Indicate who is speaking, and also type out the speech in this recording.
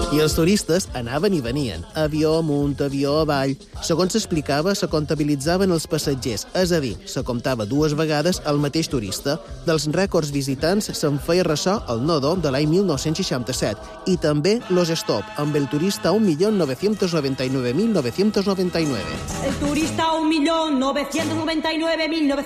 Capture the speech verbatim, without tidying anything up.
Speaker 1: I els turistes anaven i venien, avió amunt, avió avall. Segons s'explicava, se comptabilitzaven els passatgers, és a dir, se comptava dues vegades el mateix turista. Dels rècords visitants se'n feia ressò el Nodo de l'any mil nou-cents seixanta-set i també los Stop, amb el turista un milió nou-cents noranta-nou mil nou-cents noranta-nou.
Speaker 2: El turista un millón novecientos noventa y nueve mil novecientos